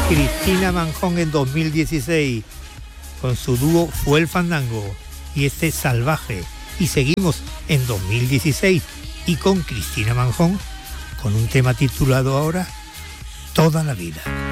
Cristina Manjón en 2016 con su dúo Fue el Fandango y este Salvaje. Y seguimos en 2016 y con Cristina Manjón con un tema titulado ahora Toda la vida.